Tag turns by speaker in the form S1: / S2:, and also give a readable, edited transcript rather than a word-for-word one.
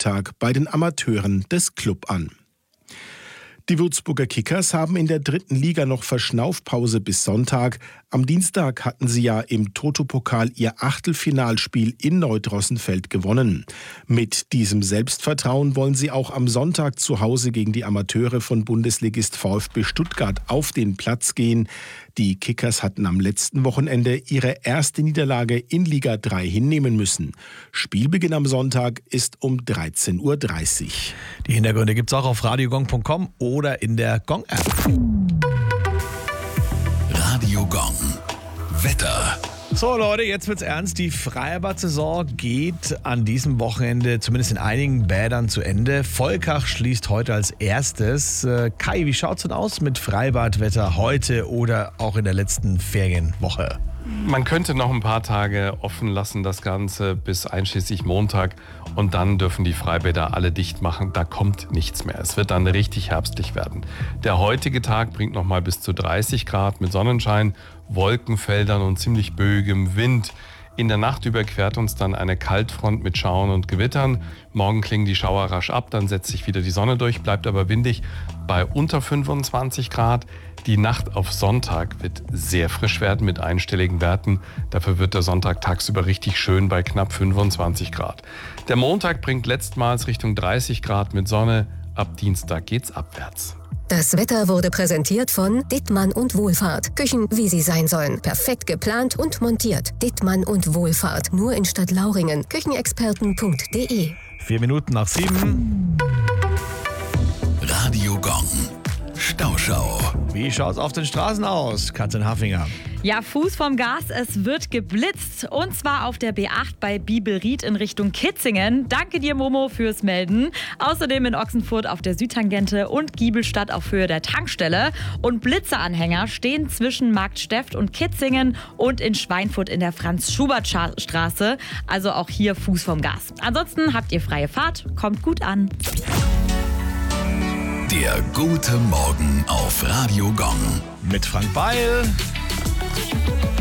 S1: Spieltag bei den Amateuren des Club an. Die Würzburger Kickers haben in der 3. Liga noch Verschnaufpause bis Sonntag. Am Dienstag hatten sie ja im Toto-Pokal ihr Achtelfinalspiel in Neudrossenfeld gewonnen. Mit diesem Selbstvertrauen wollen sie auch am Sonntag zu Hause gegen die Amateure von Bundesligist VfB Stuttgart auf den Platz gehen. Die Kickers hatten am letzten Wochenende ihre erste Niederlage in Liga 3 hinnehmen müssen. Spielbeginn am Sonntag ist um 13:30 Uhr.
S2: Die Hintergründe gibt's auch auf radiogong.com oder in der Gong-App.
S3: Radio Gong. Wetter.
S2: So Leute, jetzt wird's ernst. Die Freibad-Saison geht an diesem Wochenende zumindest in einigen Bädern zu Ende. Volkach schließt heute als erstes. Kai, wie schaut's denn aus mit Freibadwetter heute oder auch in der letzten Ferienwoche?
S4: Man könnte noch ein paar Tage offen lassen, das Ganze bis einschließlich Montag. Und dann dürfen die Freibäder alle dicht machen. Da kommt nichts mehr. Es wird dann richtig herbstlich werden. Der heutige Tag bringt noch mal bis zu 30 Grad mit Sonnenschein, Wolkenfeldern und ziemlich böigem Wind. In der Nacht überquert uns dann eine Kaltfront mit Schauern und Gewittern. Morgen klingen die Schauer rasch ab, dann setzt sich wieder die Sonne durch, bleibt aber windig bei unter 25 Grad. Die Nacht auf Sonntag wird sehr frisch werden mit einstelligen Werten. Dafür wird der Sonntag tagsüber richtig schön bei knapp 25 Grad. Der Montag bringt letztmals Richtung 30 Grad mit Sonne. Ab Dienstag geht's abwärts.
S5: Das Wetter wurde präsentiert von Dittmann und Wohlfahrt. Küchen, wie sie sein sollen. Perfekt geplant und montiert. Dittmann und Wohlfahrt. Nur in Stadtlauringen. Küchenexperten.de
S2: 7:07.
S3: Radio Gong. Stauschau.
S2: Wie schaut's auf den Straßen aus, Katrin Haffinger?
S6: Ja, Fuß vom Gas, es wird geblitzt. Und zwar auf der B8 bei Bibelried in Richtung Kitzingen. Danke dir, Momo, fürs Melden. Außerdem in Ochsenfurt auf der Südtangente und Giebelstadt auf Höhe der Tankstelle. Und Blitzeranhänger stehen zwischen Marktsteft und Kitzingen und in Schweinfurt in der Franz-Schubert-Straße. Also auch hier Fuß vom Gas. Ansonsten habt ihr freie Fahrt, kommt gut an.
S3: Der gute Morgen auf Radio Gong.
S2: Mit Frank Beil.